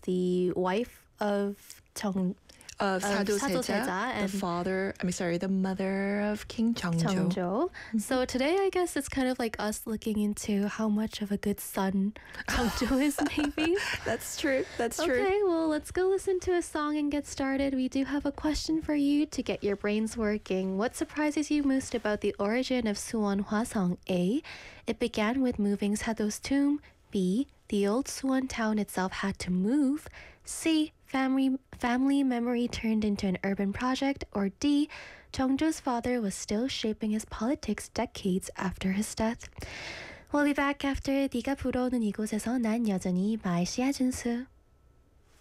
the wife of Sadoseja, the mother of King Jeongjo. Jeongjo. So today, I guess it's kind of like us looking into how much of a good son Jeongjo is, maybe. That's true. Okay, well, let's go listen to a song and get started. We do have a question for you to get your brains working. What surprises you most about the origin of Suwon Hwasong? A. It began with moving Sado's tomb. B. The old Suwon town itself had to move. C. Family memory turned into an urban project. Or D. Jeongjo's father was still shaping his politics decades after his death. We'll be back after 네가 불어오는 이곳에서 난 여전히 by 시아준수.